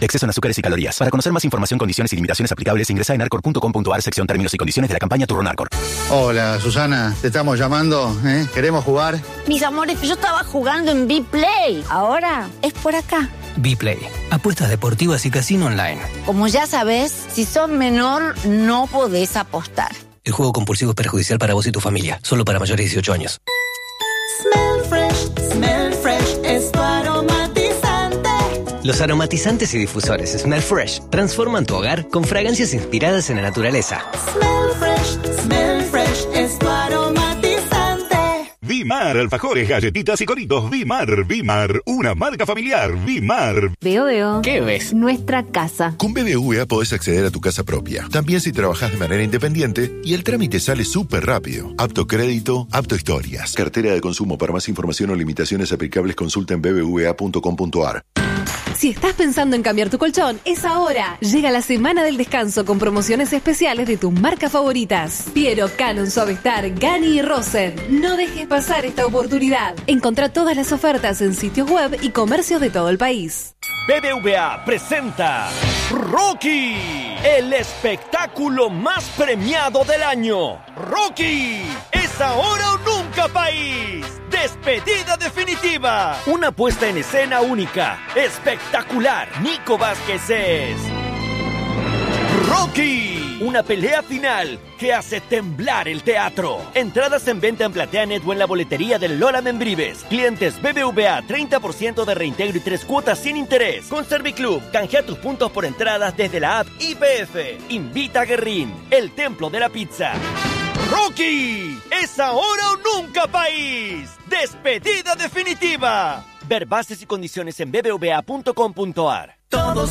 exceso en azúcares y calorías. Para conocer más información, condiciones y limitaciones aplicables, ingresa en arcor.com.ar, sección términos y condiciones de la campaña Turronarcor. Hola, Susana, te estamos llamando, ¿eh? ¿Queremos jugar? Mis amores, yo estaba jugando en Bplay. Ahora es por acá. Bplay, apuestas deportivas y casino online. Como ya sabes, si sos menor, no podés apostar. El juego compulsivo es perjudicial para vos y tu familia. Solo para mayores de 18 años. Smell Fresh es tu aromatizante. Los aromatizantes y difusores Smell Fresh transforman tu hogar con fragancias inspiradas en la naturaleza. Smell Fresh es tu aromatizante. Vimar, alfajores, galletitas y coritos. Vimar, una marca familiar. Vimar. Veo. ¿Qué ves? Nuestra casa. Con BBVA podés acceder a tu casa propia. También si trabajás de manera independiente y el trámite sale súper rápido. Apto crédito, apto historias. Cartera de consumo. Para más información o limitaciones aplicables, consulta en bbva.com.ar. Si estás pensando en cambiar tu colchón, es ahora. Llega la semana del descanso con promociones especiales de tus marcas favoritas. Piero, Canon, Suavestar, Gani y Rosen. No dejes pasar esta oportunidad. Encontrá todas las ofertas en sitios web y comercios de todo el país. BBVA presenta Rocky, el espectáculo más premiado del año. Rocky, es ahora o nunca, país. Despedida definitiva. Una puesta en escena única, espectacular. Nico Vázquez es Rocky, una pelea final que hace temblar el teatro. Entradas en venta en PlateaNet o en la boletería del Lola Membrives. Clientes BBVA, 30% de reintegro y 3 cuotas sin interés. Con Serviclub, canjea tus puntos por entradas desde la app IPF. Invita a Guerrín, el templo de la pizza. Rocky, es ahora o nunca, país. Despedida definitiva. Ver bases y condiciones en bbva.com.ar. Todos